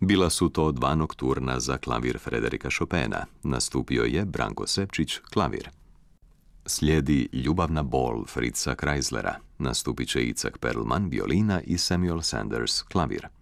Bila su to 2 nokturna za klavir Frederika Chopina. Nastupio je Branko Sepčić, klavir. Slijedi Ljubavna bol Fritza Kreislera. Nastupit će Icak Perlman, violina i Samuel Sanders, klavir.